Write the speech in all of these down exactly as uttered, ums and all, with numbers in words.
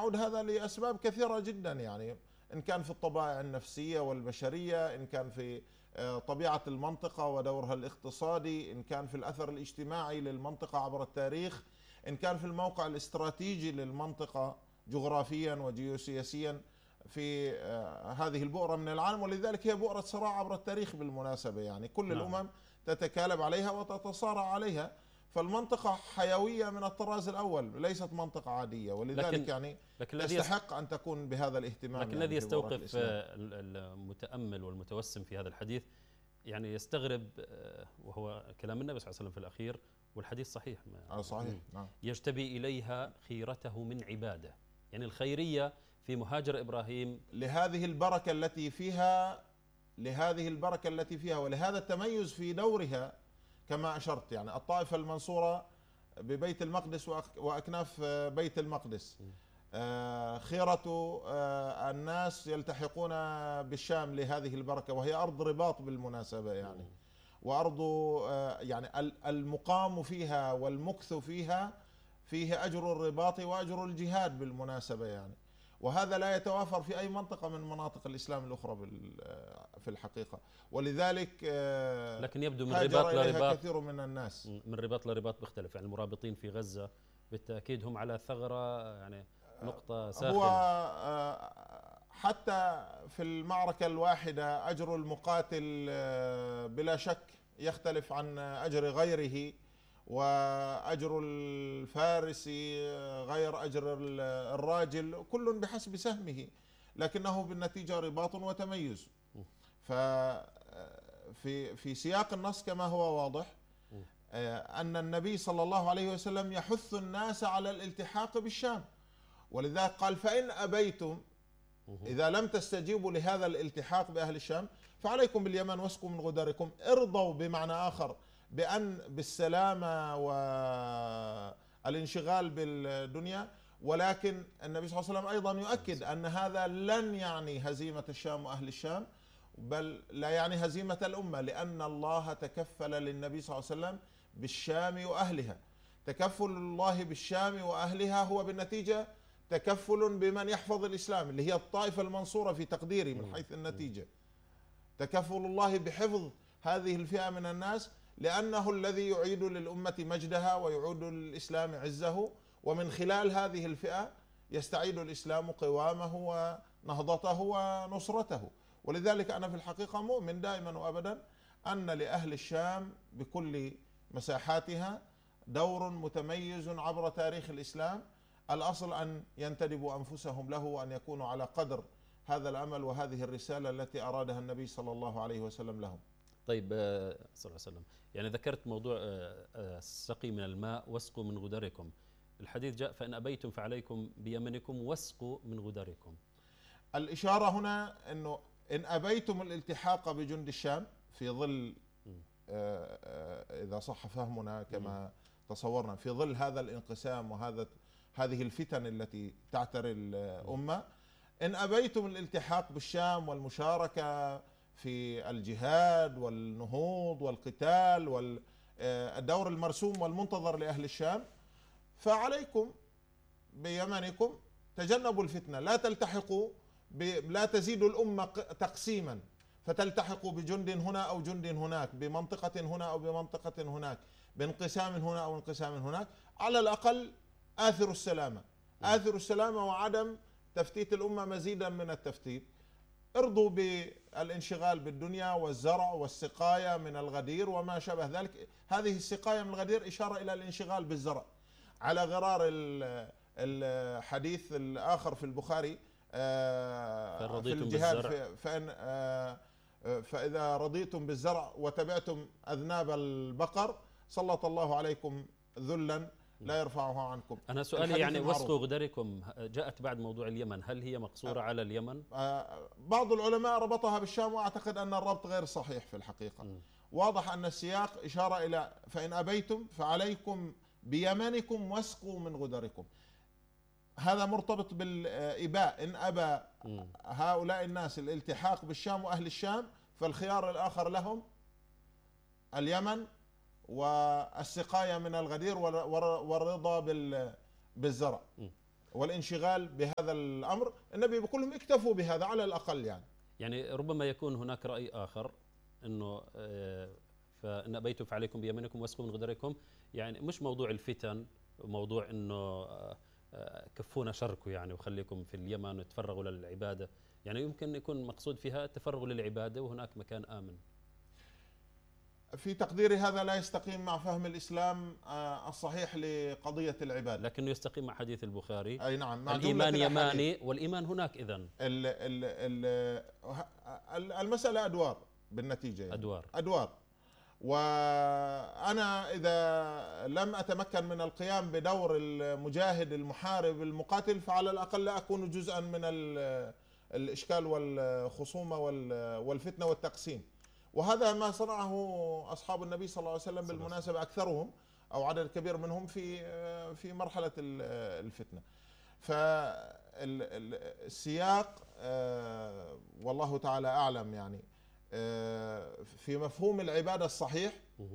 يعود هذا لأسباب كثيرة جدا، يعني إن كان في الطبائع النفسية والبشرية، إن كان في طبيعة المنطقة ودورها الاقتصادي، إن كان في الأثر الاجتماعي للمنطقة عبر التاريخ، إن كان في الموقع الاستراتيجي للمنطقة جغرافيا وجيوسياسيا في هذه البؤرة من العالم. ولذلك هي بؤرة صراع عبر التاريخ بالمناسبة، يعني كل نعم. الأمم تتكالب عليها وتتصارع عليها، فالمنطقة حيوية من الطراز الأول، ليست منطقة عادية، ولذلك لكن يعني لكن تستحق أن تكون بهذا الاهتمام. لكن يعني الذي يستوقف المتأمل والمتوسم في هذا الحديث يعني يستغرب، وهو كلام النبي صلى الله عليه وسلم في الأخير والحديث صحيح، آه صحيح نعم. يجتبي إليها خيرته من عباده، يعني الخيرية في مهاجر إبراهيم لهذه البركة التي فيها لهذه البركة التي فيها ولهذا التميز في دورها كما أشرت. يعني الطائفة المنصورة ببيت المقدس وأكناف بيت المقدس، خيرة الناس يلتحقون بالشام لهذه البركة، وهي أرض رباط بالمناسبة، يعني وأرض يعني المقام فيها والمكث فيها فيه أجر الرباط وأجر الجهاد بالمناسبة، يعني وهذا لا يتوافر في أي منطقة من مناطق الإسلام الأخرى في الحقيقة. ولذلك لكن يبدو من رباط لرباط كثير من الناس من رباط لرباط بيختلف، يعني المرابطين في غزة بالتأكيد هم على ثغرة، يعني نقطة ساخنة. هو حتى في المعركة الواحدة أجر المقاتل بلا شك يختلف عن أجر غيره، وأجر الفارسي غير أجر الراجل، كل بحسب سهمه، لكنه بالنتيجة رباط وتميز. ففي في سياق النص كما هو واضح أن النبي صلى الله عليه وسلم يحث الناس على الالتحاق بالشام، ولذلك قال فإن أبيتم، إذا لم تستجيبوا لهذا الالتحاق بأهل الشام فعليكم باليمن واسقوا من غدركم. ارضوا بمعنى آخر بأن بالسلامة والانشغال بالدنيا، ولكن النبي صلى الله عليه وسلم أيضا يؤكد أن هذا لن يعني هزيمة الشام وأهل الشام، بل لا يعني هزيمة الأمة، لأن الله تكفل للنبي صلى الله عليه وسلم بالشام وأهلها. تكفل الله بالشام وأهلها هو بالنتيجة تكفل بمن يحفظ الإسلام، اللي هي الطائفة المنصورة في تقديري من حيث النتيجة. تكفل الله بحفظ هذه الفئة من الناس، لأنه الذي يعيد للأمة مجدها ويعود للإسلام عزه، ومن خلال هذه الفئة يستعيد الإسلام قوامه ونهضته ونصرته. ولذلك أنا في الحقيقة مؤمن دائما وأبدا أن لأهل الشام بكل مساحاتها دور متميز عبر تاريخ الإسلام. الأصل أن ينتدبوا أنفسهم له، وأن يكونوا على قدر هذا الأمل وهذه الرسالة التي أرادها النبي صلى الله عليه وسلم لهم. طيب صلى الله عليه وسلم، يعني ذكرت موضوع السقي من الماء واسقوا من غدركم، الحديث جاء فإن أبيتم فعليكم بيمنكم واسقوا من غدركم. الإشارة هنا أنه إن أبيتم الالتحاق بجند الشام في ظل إذا صح فهمنا كما تصورنا، في ظل هذا الانقسام وهذا هذه الفتن التي تعتري الأمة، إن أبيتم الالتحاق بالشام والمشاركة في الجهاد والنهوض والقتال والدور المرسوم والمنتظر لأهل الشام، فعليكم بيمنكم، تجنبوا الفتنة، لا تلتحقوا لا تزيدوا الأمة تقسيما فتلتحقوا بجند هنا أو جند هناك، بمنطقة هنا أو بمنطقة هناك، بانقسام هنا أو انقسام هناك. على الأقل آثروا السلامة، آثروا السلامة وعدم تفتيت الأمة مزيدا من التفتيت. ارضوا بالانشغال بالدنيا والزرع والسقاية من الغدير وما شابه ذلك. هذه السقاية من الغدير إشارة إلى الانشغال بالزرع، على غرار الحديث الآخر في البخاري في الجهاد، فإن فإذا رضيتم بالزرع وتبعتم أذناب البقر سلط الله عليكم ذلا لا يرفعه عنكم. أنا سؤالي يعني واسقوا غدركم جاءت بعد موضوع اليمن، هل هي مقصورة على اليمن؟ بعض العلماء ربطها بالشام، وأعتقد أن الربط غير صحيح في الحقيقة. م. واضح أن السياق إشارة إلى فإن أبيتم فعليكم بيمنكم واسقوا من غدركم. هذا مرتبط بالإباء، إن أبى هؤلاء الناس الالتحاق بالشام وأهل الشام فالخيار الآخر لهم اليمن والسقاية من الغدير والرضا بالزرع. والانشغال بهذا الأمر. النبي بيقول لهم اكتفوا بهذا على الأقل يعني. يعني ربما يكون هناك رأي آخر أنه فإن أبيتم فعليكم بيمينكم واسقوا من غدركم، يعني مش موضوع الفتن، موضوع أنه كفونا شركم يعني وخليكم في اليمن وتفرغوا للعبادة، يعني يمكن يكون مقصود فيها التفرغ للعبادة وهناك مكان آمن. في تقديري هذا لا يستقيم مع فهم الإسلام الصحيح لقضية العبادة، لكنه يستقيم مع حديث البخاري. أي نعم، مع الإيمان يماني والإيمان هناك. إذن المسألة أدوار بالنتيجة يعني. أدوار أدوار وأنا إذا لم أتمكن من القيام بدور المجاهد المحارب المقاتل فعلى الأقل لا أكون جزءا من الإشكال والخصومة والفتنة والتقسيم. وهذا ما صنعه أصحاب النبي صلى الله عليه وسلم بالمناسبة، أكثرهم أو عدد كبير منهم في في مرحلة الفتنة. فالسياق والله تعالى أعلم يعني في مفهوم العبادة الصحيح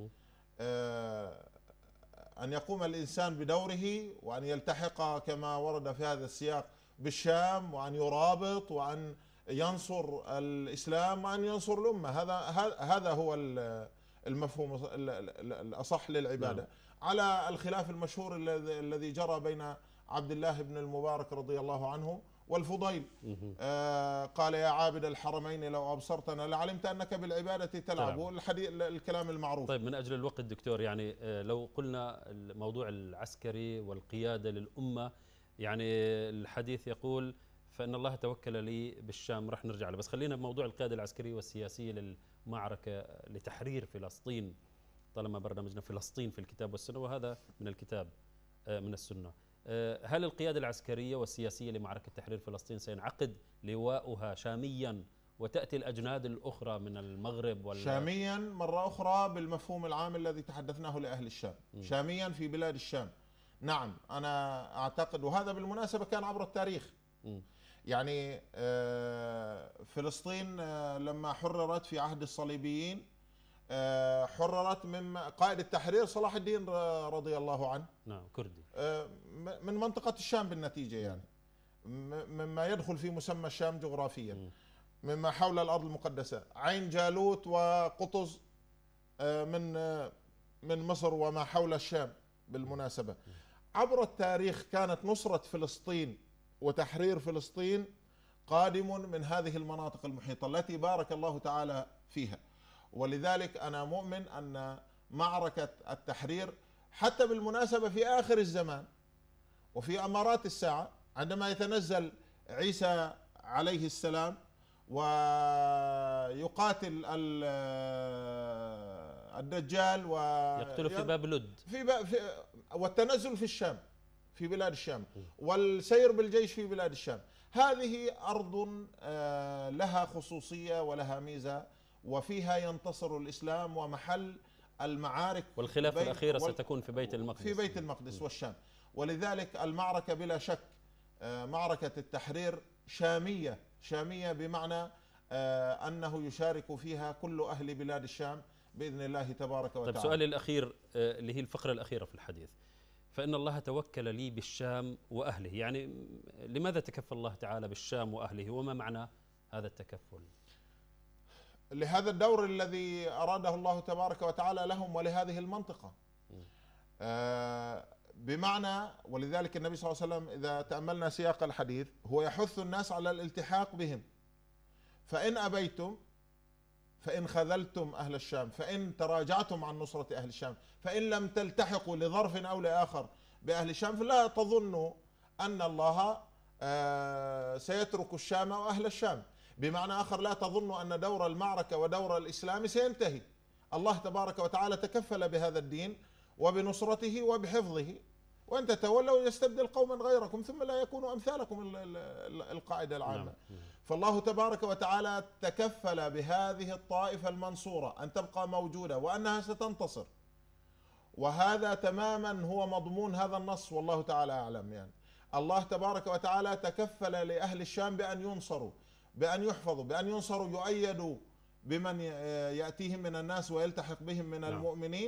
أن يقوم الإنسان بدوره وأن يلتحق كما ورد في هذا السياق بالشام، وأن يرابط، وأن ينصر الإسلام، وأن ينصر الأمة. هذا هذا هو المفهوم الأصح للعبادة، على الخلاف المشهور الذي جرى بين عبد الله بن المبارك رضي الله عنه والفضيل. آه قال يا عابد الحرمين لو أبصرتنا لعلمت أنك بالعبادة تلعب، الحديث الكلام المعروف. طيب من أجل الوقت دكتور، يعني لو قلنا الموضوع العسكري والقيادة للأمة، يعني الحديث يقول فإن الله توكل لي بالشام، رح نرجع له، بس خلينا بموضوع القيادة العسكرية والسياسية للمعركة لتحرير فلسطين، طالما برنامجنا فلسطين في الكتاب والسنة وهذا من الكتاب من السنة. هل القيادة العسكرية والسياسية لمعركة تحرير فلسطين سينعقد لواؤها شاميا وتأتي الأجناد الأخرى من المغرب وال... شاميا مرة أخرى بالمفهوم العام الذي تحدثناه لأهل الشام، م. شاميا في بلاد الشام. نعم أنا أعتقد، وهذا بالمناسبة كان عبر التاريخ. م. يعني فلسطين لما حررت في عهد الصليبيين حررت من قائد التحرير صلاح الدين رضي الله عنه، نعم كردي، من منطقة الشام بالنتيجة، يعني مما يدخل في مسمى الشام جغرافيا، مما حول الأرض المقدسة، عين جالوت وقطز من من مصر وما حول الشام بالمناسبة. عبر التاريخ كانت نصرة فلسطين وتحرير فلسطين قادم من هذه المناطق المحيطة التي بارك الله تعالى فيها. ولذلك أنا مؤمن أن معركة التحرير حتى بالمناسبة في آخر الزمان وفي أمارات الساعة، عندما يتنزل عيسى عليه السلام ويقاتل الدجال ويقتل في باب لد، في باب في والتنزل في الشام، في بلاد الشام، والسير بالجيش في بلاد الشام، هذه أرض لها خصوصية ولها ميزة، وفيها ينتصر الإسلام، ومحل المعارك والخلافة الأخيرة ستكون في بيت المقدس، في بيت المقدس والشام. ولذلك المعركة بلا شك معركة التحرير شامية، شامية بمعنى أنه يشارك فيها كل أهل بلاد الشام بإذن الله تبارك وتعالى. طيب سؤالي الأخير اللي هي الفقرة الأخيرة في الحديث، فإن الله توكل لي بالشام وأهله، يعني لماذا تكفل الله تعالى بالشام وأهله، وما معنى هذا التكفل؟ لهذا الدور الذي أراده الله تبارك وتعالى لهم ولهذه المنطقة. آه بمعنى، ولذلك النبي صلى الله عليه وسلم إذا تأملنا سياق الحديث هو يحث الناس على الالتحاق بهم. فإن أبيتم، فإن خذلتم أهل الشام، فإن تراجعتم عن نصرة أهل الشام، فإن لم تلتحقوا لظرف أو لآخر بأهل الشام، فلا تظنوا أن الله آه سيترك الشام وأهل الشام. بمعنى آخر لا تظنوا أن دور المعركة ودور الإسلام سينتهي. الله تبارك وتعالى تكفل بهذا الدين وبنصرته وبحفظه، وأن تتولوا يستبدل قوما غيركم ثم لا يكونوا أمثالكم، القاعدة العامة. فالله تبارك وتعالى تكفل بهذه الطائفة المنصورة أن تبقى موجودة وأنها ستنتصر، وهذا تماما هو مضمون هذا النص والله تعالى أعلم. يعني الله تبارك وتعالى تكفل لأهل الشام بأن ينصروا، بأن يحفظوا، بأن ينصروا، يؤيدوا بمن يأتيهم من الناس ويلتحق بهم من المؤمنين،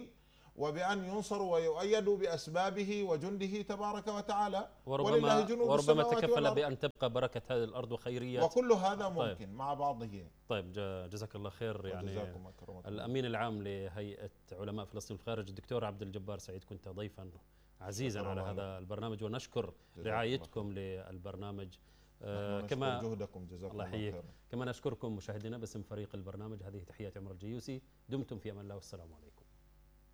وبأن ينصروا ويؤيدوا بأسبابه وجنده تبارك وتعالى. ولله وربما جنود وربما السماوات تكفل والأرض. بأن تبقى بركة هذه الأرض وخيريات. وكل هذا طيب. ممكن مع بعضه. طيب جزاك الله خير. يعني وجزاكم أكرمكم. الأمين العام لهيئة علماء فلسطين في الخارج الدكتور عبد الجبار سعيد، كنت ضيفا عزيزا على هذا البرنامج، ونشكر رعايتكم للبرنامج. آه كما جهدكم، جزاكم الله الله خير. كما نشكركم مشاهدينا باسم فريق البرنامج. هذه تحيات عمر الجيوسي، دمتم في أمان الله والسلام عليكم.